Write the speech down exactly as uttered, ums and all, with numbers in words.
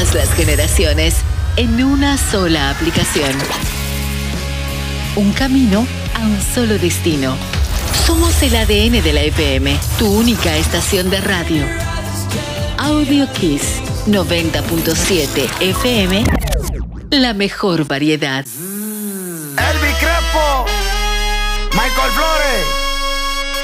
todas las generaciones en una sola aplicación. Un camino a un solo destino. Somos el A D N de la F M, tu única estación de radio. Audio Kiss noventa punto siete F M, la mejor variedad.